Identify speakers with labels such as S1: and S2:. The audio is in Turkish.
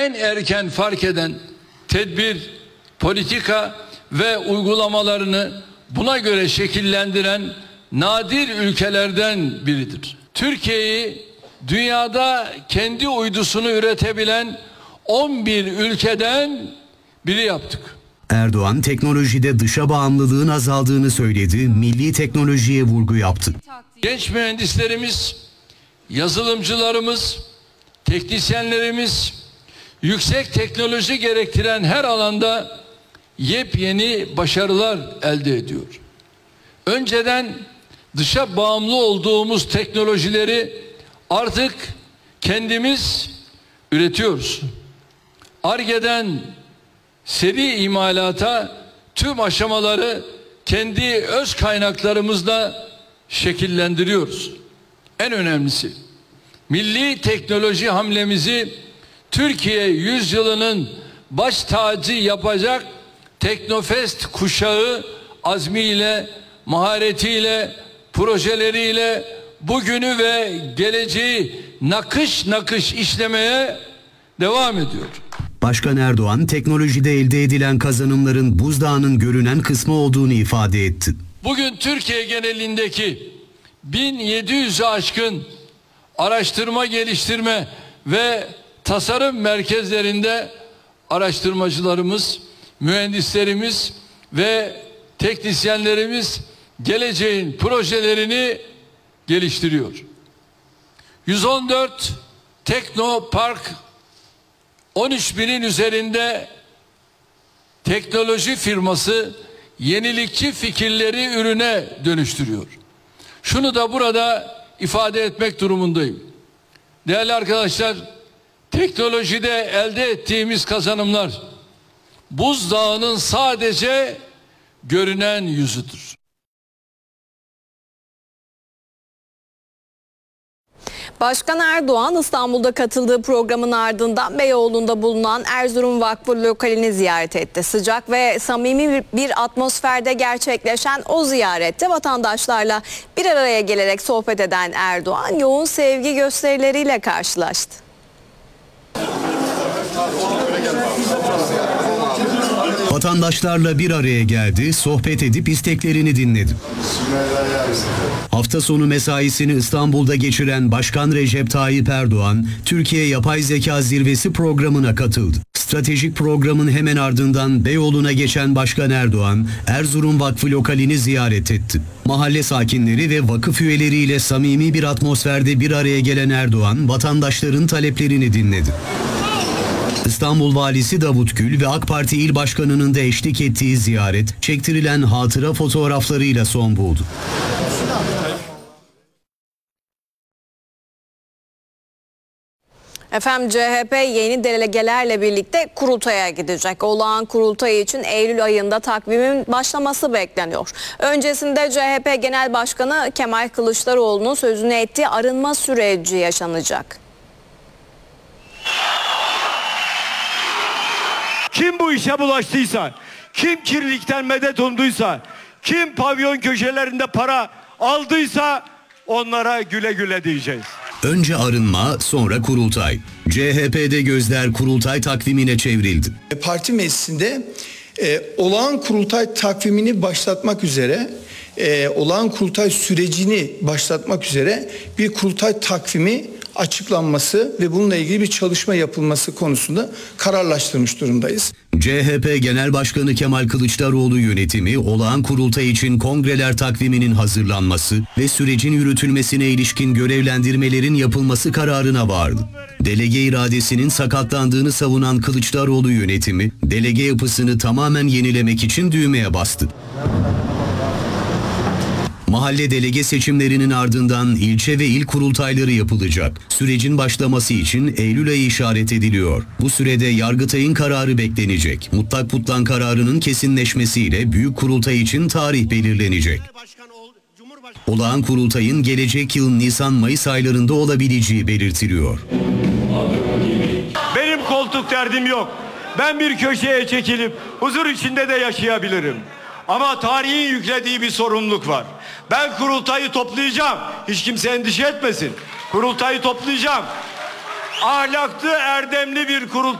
S1: en erken fark eden, tedbir, politika ve uygulamalarını buna göre şekillendiren nadir ülkelerden biridir. Türkiye'yi dünyada kendi uydusunu üretebilen 11 ülkeden biri yaptık.
S2: Erdoğan teknolojide dışa bağımlılığın azaldığını söyledi, milli teknolojiye vurgu yaptı.
S1: Genç mühendislerimiz, yazılımcılarımız, teknisyenlerimiz yüksek teknoloji gerektiren her alanda yepyeni başarılar elde ediyor. Önceden dışa bağımlı olduğumuz teknolojileri artık kendimiz üretiyoruz. Ar-Ge'den seri imalata tüm aşamaları kendi öz kaynaklarımızla şekillendiriyoruz. En önemlisi, milli teknoloji hamlemizi Türkiye yüzyılının baş tacı yapacak Teknofest kuşağı azmiyle, maharetiyle, projeleriyle bugünü ve geleceği nakış nakış işlemeye devam ediyor.
S2: Başkan Erdoğan teknolojide elde edilen kazanımların buzdağının görünen kısmı olduğunu ifade etti.
S1: Bugün Türkiye genelindeki 1700'ü aşkın araştırma, geliştirme ve tasarım merkezlerinde araştırmacılarımız, mühendislerimiz ve teknisyenlerimiz geleceğin projelerini geliştiriyor. 114 teknopark, 13 binin üzerinde teknoloji firması yenilikçi fikirleri ürüne dönüştürüyor. Şunu da burada ifade etmek durumundayım. Değerli arkadaşlar, teknolojide elde ettiğimiz kazanımlar buzdağının sadece görünen yüzüdür.
S3: Başkan Erdoğan İstanbul'da katıldığı programın ardından Beyoğlu'nda bulunan Erzurum Vakfı lokalini ziyaret etti. Sıcak ve samimi bir atmosferde gerçekleşen o ziyarette vatandaşlarla bir araya gelerek sohbet eden Erdoğan yoğun sevgi gösterileriyle karşılaştı.
S2: Vatandaşlarla bir araya geldi, sohbet edip isteklerini dinledi. Hafta sonu mesaisini İstanbul'da geçiren Başkan Recep Tayyip Erdoğan, Türkiye Yapay Zeka Zirvesi programına katıldı. Stratejik programın hemen ardından Beyoğlu'na geçen Başkan Erdoğan, Erzurum Vakfı lokalini ziyaret etti. Mahalle sakinleri ve vakıf üyeleriyle samimi bir atmosferde bir araya gelen Erdoğan, vatandaşların taleplerini dinledi. İstanbul Valisi Davut Gül ve AK Parti İl Başkanı'nın da eşlik ettiği ziyaret, çektirilen hatıra fotoğraflarıyla son buldu.
S3: Efendim CHP yeni delegelerle birlikte kurultaya gidecek. Olağan kurultay için Eylül ayında takvimin başlaması bekleniyor. Öncesinde CHP Genel Başkanı Kemal Kılıçdaroğlu'nun sözünü ettiği arınma süreci yaşanacak.
S4: Kim bu işe bulaştıysa, kim kirlilikten medet umduysa, kim pavyon köşelerinde para aldıysa onlara güle güle diyeceğiz.
S2: Önce arınma, sonra kurultay. CHP'de gözler kurultay takvimine çevrildi.
S5: Parti meclisinde olağan kurultay takvimini başlatmak üzere, olağan kurultay sürecini başlatmak üzere bir kurultay takvimi açıklanması ve bununla ilgili bir çalışma yapılması konusunda kararlaştırmış durumdayız.
S2: CHP Genel Başkanı Kemal Kılıçdaroğlu yönetimi olağan kurultay için kongreler takviminin hazırlanması ve sürecin yürütülmesine ilişkin görevlendirmelerin yapılması kararına vardı. Delege iradesinin sakatlandığını savunan Kılıçdaroğlu yönetimi delege yapısını tamamen yenilemek için düğmeye bastı. Mahalle delege seçimlerinin ardından ilçe ve il kurultayları yapılacak. Sürecin başlaması için Eylül ayı işaret ediliyor. Bu sürede Yargıtay'ın kararı beklenecek. Mutlak butlan kararının kesinleşmesiyle büyük kurultay için tarih belirlenecek. Olağan kurultayın gelecek yıl Nisan-Mayıs aylarında olabileceği belirtiliyor.
S4: Benim koltuk derdim yok. Ben bir köşeye çekilip huzur içinde de yaşayabilirim. Ama tarihin yüklediği bir sorumluluk var. Ben kurultayı toplayacağım. Hiç kimse endişe etmesin. Kurultayı toplayacağım. Ahlaklı, erdemli bir kurultay.